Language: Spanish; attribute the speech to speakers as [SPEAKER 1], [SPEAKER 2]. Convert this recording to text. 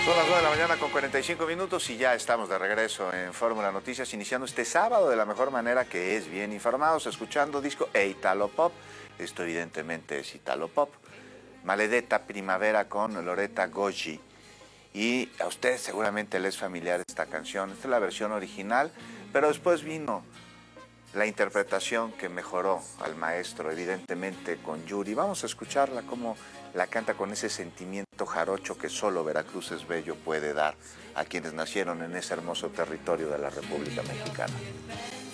[SPEAKER 1] Son las 9 de la mañana con 45 minutos y ya estamos de regreso en Fórmula Noticias, iniciando este sábado de la mejor manera, que es bien informados, escuchando disco e Italo Pop. Esto evidentemente es Italo Pop. Maledetta Primavera con Loretta Goggi. Y a usted seguramente le es familiar esta canción. Esta es la versión original, pero después vino la interpretación que mejoró al maestro, evidentemente con Yuri. Vamos a escucharla como la canta con ese sentimiento jarocho que solo Veracruz es bello puede dar a quienes nacieron en ese hermoso territorio de la República Mexicana.